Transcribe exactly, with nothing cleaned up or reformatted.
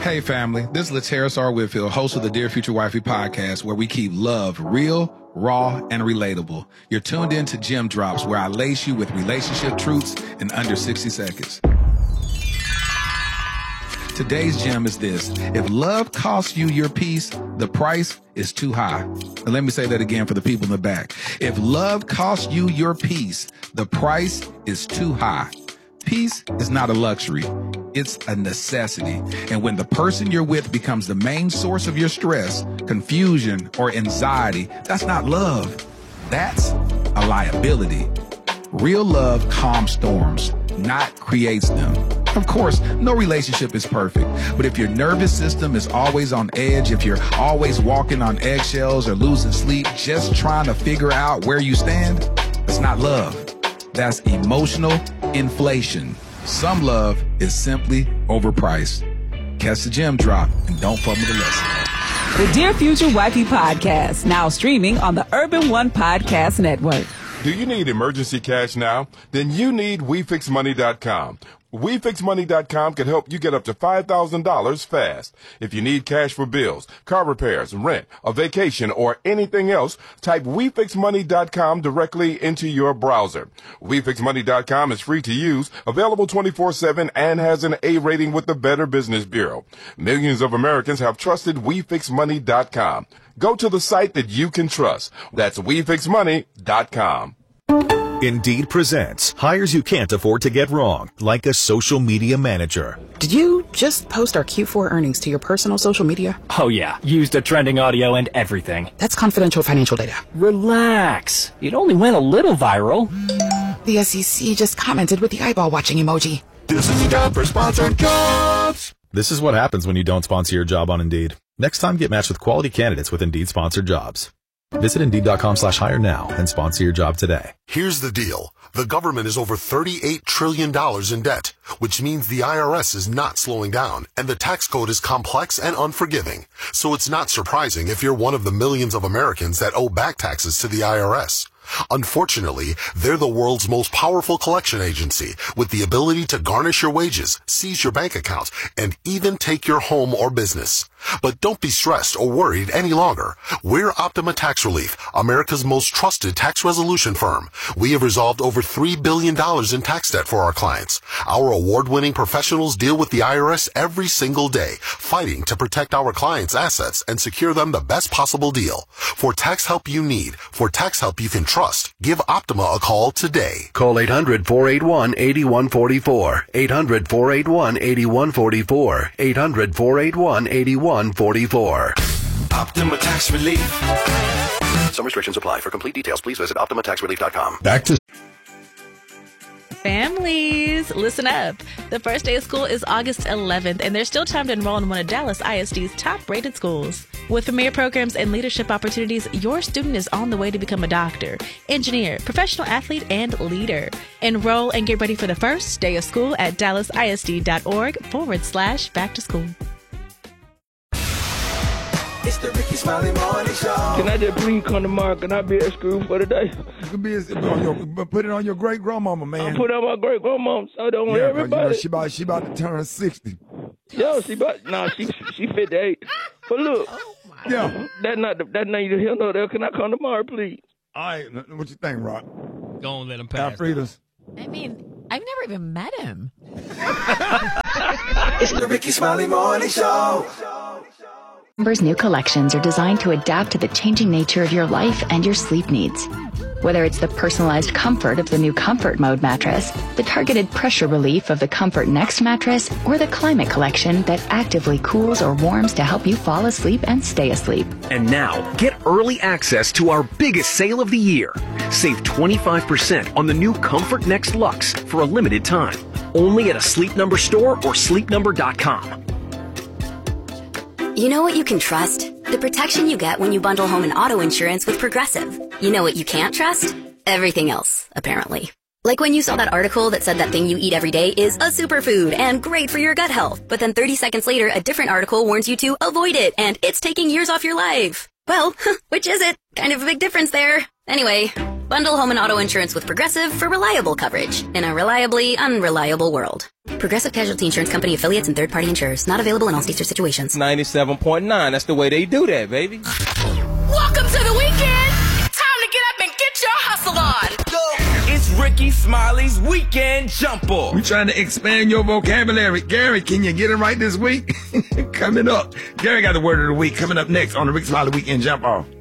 Hey family, this is Laterras R. Whitfield, host of the Dear Future Wifey podcast, where we keep love real, raw, and relatable. You're tuned in to Gem Drops, where I lace you with relationship truths in under sixty seconds. Today's gem is this: if love costs you your peace, the price is too high. And let me say that again for the people in the back. If love costs you your peace, the price is too high. Peace is not a luxury. It's a necessity. And when the person you're with becomes the main source of your stress, confusion, or anxiety, that's not love. That's a liability. Real love calms storms, not creates them. Of course, no relationship is perfect, but if your nervous system is always on edge, if you're always walking on eggshells or losing sleep, just trying to figure out where you stand, that's not love. That's emotional inflation. Some love is simply overpriced. Catch the gem drop and don't fumble the lesson. The Dear Future Wifey podcast, now streaming on the Urban One Podcast Network. Do you need emergency cash now? Then you need we fix money dot com. we fix money dot com can help you get up to five thousand dollars fast. If you need cash for bills, car repairs, rent, a vacation, or anything else, type we fix money dot com directly into your browser. we fix money dot com is free to use, available twenty-four seven, and has an A rating with the Better Business Bureau. Millions of Americans have trusted we fix money dot com. Go to the site that you can trust. That's we fix money dot com. Indeed presents hires you can't afford to get wrong, like a social media manager. Did you just post our Q four earnings to your personal social media? Oh yeah, used the trending audio and everything. That's confidential financial data. Relax. It only went a little viral. The S E C just commented with the eyeball watching emoji. This is a job for sponsored jobs. This is what happens when you don't sponsor your job on Indeed. Next time, get matched with quality candidates with Indeed sponsored jobs. Visit Indeed.com slash hire now and sponsor your job today. Here's the deal. The government is over thirty-eight trillion dollars in debt, which means the I R S is not slowing down, and the tax code is complex and unforgiving. So it's not surprising if you're one of the millions of Americans that owe back taxes to the I R S. Unfortunately, they're the world's most powerful collection agency with the ability to garnish your wages, seize your bank accounts, and even take your home or business. But don't be stressed or worried any longer. We're Optima Tax Relief, America's most trusted tax resolution firm. We have resolved over three billion dollars in tax debt for our clients. Our award-winning professionals deal with the I R S every single day, fighting to protect our clients' assets and secure them the best possible deal. For tax help you need, for tax help you can trust, give Optima a call today. Call eight hundred, four eight one, eight one four four. eight hundred, four eight one, eight one four four. eight hundred, four eight one, eight one four four. Optima Tax Relief. Some restrictions apply. For complete details, please visit optima tax relief dot com. Back to Families, listen up. The first day of school is August eleventh, and there's still time to enroll in one of Dallas I S D's top-rated schools. With premier programs and leadership opportunities, your student is on the way to become a doctor, engineer, professional athlete, and leader. Enroll and get ready for the first day of school at dallasisd.org forward slash back to school. It's the Ricky Smiley Morning Show. Can I just please come tomorrow? Can I be excused for today? You can be on your, put it on your great grandmama, man. I put it on my great grandmama. So I don't want yeah, everybody. You know, she about she about to turn sixty. Yo, she about nah, she she fifty-eight. But look, oh my yeah, that not that neither here nor there. Can I come tomorrow, please? All right, what you think, Rock? Go on, let him pass. Alfreda's. I mean, I've never even met him. It's the Ricky Smiley Morning Show. Ember's new collections are designed to adapt to the changing nature of your life and your sleep needs. Whether it's the personalized comfort of the new Comfort Mode mattress, the targeted pressure relief of the Comfort Next mattress, or the Climate Collection that actively cools or warms to help you fall asleep and stay asleep. And now, get early access to our biggest sale of the year. Save twenty-five percent on the new Comfort Next Luxe for a limited time. Only at a Sleep Number store or sleep number dot com. You know what you can trust? The protection you get when you bundle home and auto insurance with Progressive. You know what you can't trust? Everything else, apparently. Like when you saw that article that said that thing you eat every day is a superfood and great for your gut health, but then thirty seconds later, a different article warns you to avoid it and it's taking years off your life. Well, which is it? Kind of a big difference there. Anyway, Bundle home and auto insurance with Progressive for reliable coverage in a reliably unreliable world. Progressive Casualty Insurance Company affiliates and third-party insurers. Not available in all states or situations. ninety-seven point nine. That's the way they do that, baby. Welcome to the weekend. It's time to get up and get your hustle on. Go. It's Ricky Smiley's Weekend Jump Off. We trying to expand your vocabulary. Gary, can you get it right this week? Coming up. Gary got the word of the week coming up next on the Ricky Smiley Weekend Jump Off.